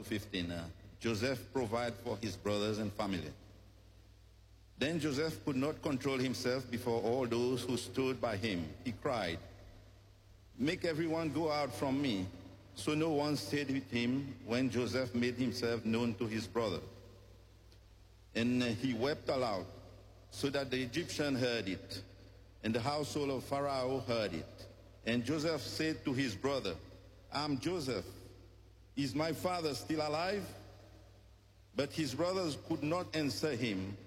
15. Joseph provided for his brothers and family. Then Joseph could not control himself before all those who stood by him. He cried, "Make everyone go out from me." So no one stayed with him when Joseph made himself known to his brother. And he wept aloud, so that the Egyptian heard it, and the household of Pharaoh heard it. And Joseph said to his brother, "I'm Joseph. Is my father still alive?" But his brothers could not answer him,